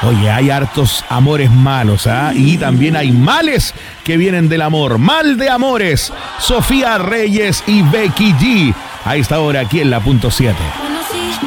Oye, hay hartos amores malos, ¿ah? Y también hay males que vienen del amor. Mal de amores. Sofía Reyes y Becky G. A esta hora aquí en la punto 7.